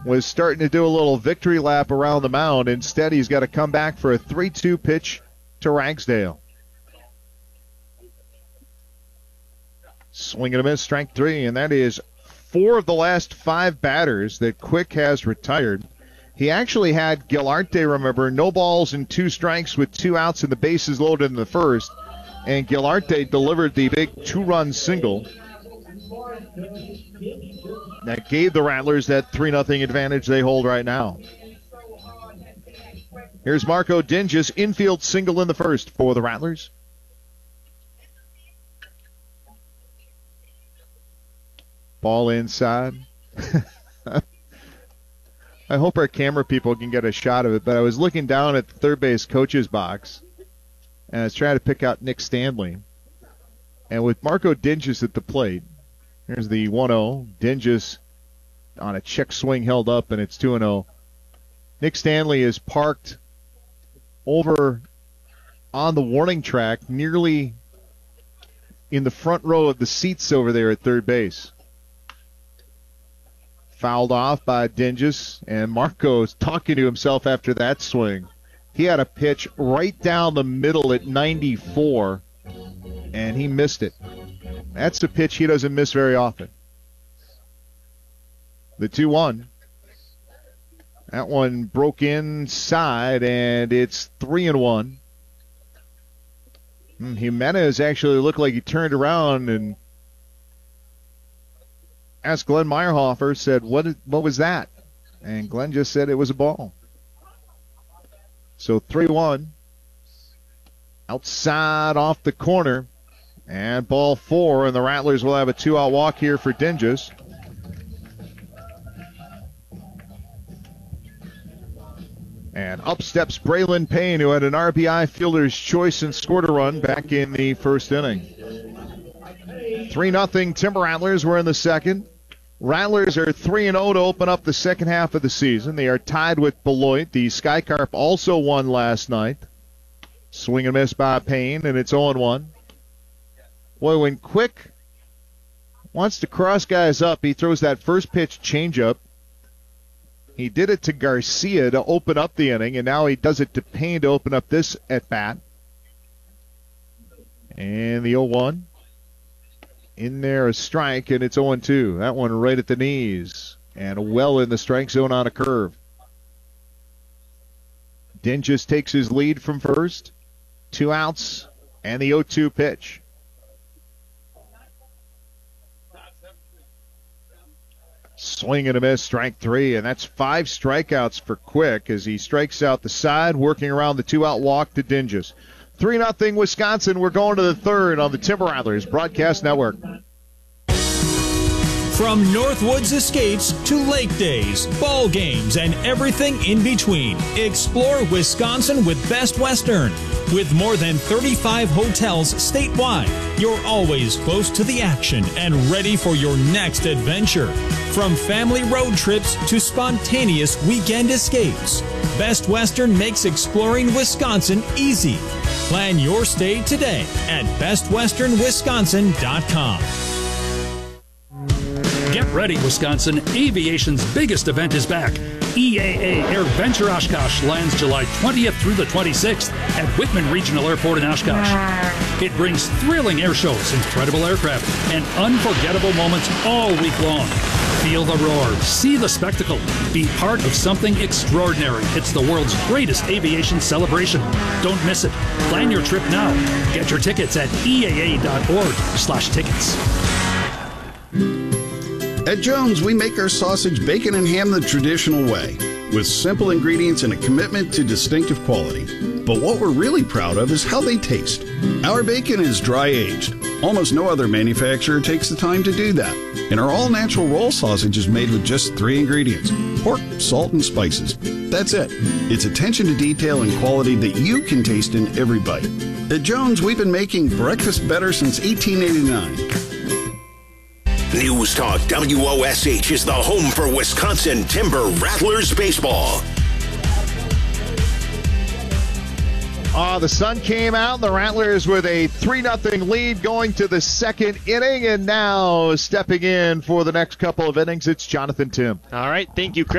was starting to do a little victory lap around the mound. Instead, he's got to come back for a 3-2 pitch to Ragsdale. Swing and a miss, strike 3, and that is 4 of the last 5 batters that Quick has retired. He actually had Gilarte, remember, no balls and 2 strikes with 2 outs and the bases loaded in the first. And Gilarte delivered the big 2-run single that gave the Rattlers that 3-0 advantage they hold right now. Here's Marco Dinges, infield single in the first for the Rattlers. Ball inside. I hope our camera people can get a shot of it, but I was looking down at the third base coach's box, and I was trying to pick out Nick Stanley. And with Marco Dinges at the plate, here's the 1-0. Dinges on a check swing held up, and it's 2-0. Nick Stanley is parked over on the warning track, nearly in the front row of the seats over there at third base. Fouled off by Dinges, and Marco's talking to himself after that swing. He had a pitch right down the middle at 94, and he missed it. That's the pitch he doesn't miss very often. The 2-1. That one broke inside, and it's 3-1. Jimenez actually looked like he turned around and asked Glenn Meyerhofer, said, what was that? And Glenn just said it was a ball. So 3-1. Outside off the corner. And ball 4, and the Rattlers will have a 2-out walk here for Dinges. And up steps Braylon Payne, who had an RBI fielder's choice and scored a run back in the first inning. 3-0 Timber Rattlers. We're in the second. Rattlers are 3-0 to open up the second half of the season. They are tied with Beloit. The Skycarp also won last night. Swing and miss by Payne, and it's 0-1. Boy, when Quick wants to cross guys up, he throws that first pitch changeup. He did it to Garcia to open up the inning, and now he does it to Payne to open up this at-bat. And the 0-1. In there, a strike, and it's 0-2. That one right at the knees. And well in the strike zone on a curve. Dinges takes his lead from first. 2 outs, and the 0-2 pitch. Swing and a miss, strike 3, and that's 5 strikeouts for Quick as he strikes out the side, working around the 2-out walk to Dinges. 3-0 Wisconsin. We're going to the third on the Timber Rattlers Broadcast Network. From Northwoods Escapes to Lake Days, ball games, and everything in between, explore Wisconsin with Best Western. With more than 35 hotels statewide, you're always close to the action and ready for your next adventure. From family road trips to spontaneous weekend escapes, Best Western makes exploring Wisconsin easy. Plan your stay today at bestwesternwisconsin.com. Get ready, Wisconsin. Aviation's biggest event is back. EAA AirVenture Oshkosh lands July 20th through the 26th at Whitman Regional Airport in Oshkosh. It brings thrilling air shows, incredible aircraft, and unforgettable moments all week long. Feel the roar, see the spectacle, be part of something extraordinary. It's the world's greatest aviation celebration. Don't miss it. Plan your trip now. Get your tickets at eaa.org/tickets. At Jones, we make our sausage, bacon, and ham the traditional way, with simple ingredients and a commitment to distinctive quality. But what we're really proud of is how they taste. Our bacon is dry-aged. Almost no other manufacturer takes the time to do that. And our all-natural roll sausage is made with just 3 ingredients: pork, salt, and spices. That's it. It's attention to detail and quality that you can taste in every bite. At Jones, we've been making breakfast better since 1889. News Talk WOSH is the home for Wisconsin Timber Rattlers baseball. The sun came out. The Rattlers with a 3-0 lead going to the second inning, and now stepping in for the next couple of innings, it's Jonathan Tim. All right, thank you, Chris.